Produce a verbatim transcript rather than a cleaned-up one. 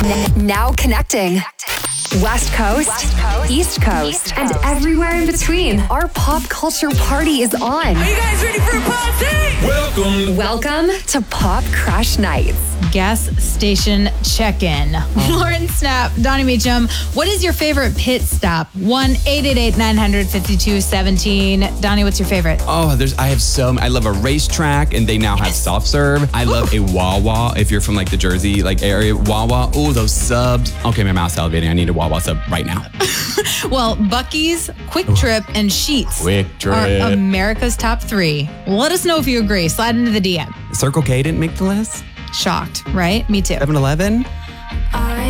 Now connecting. West Coast, West Coast East, Coast, East Coast, and everywhere in between. Our pop culture party is on. Are you guys ready for a party? Welcome. Welcome to Pop Crush Nights. Gas station check-in. Oh. Lauren Snap, Donnie Meacham, what is your favorite pit stop? one eight eight eight nine hundred fifty-two seventeen. Donnie, what's your favorite? Oh, there's. I have so. I love a racetrack, and they now have soft serve. I love a Wawa. If you're from like the Jersey like area, Wawa. Oh, those subs. Okay, my mouth's salivating. I need a Wawa sub right now. Well, Buc-ee's, Quick Trip, and Sheetz Quick Trip are America's top three. Let us know if you agree. Slide into the D M. Circle K didn't make the list. Shocked, right? Me too. seven eleven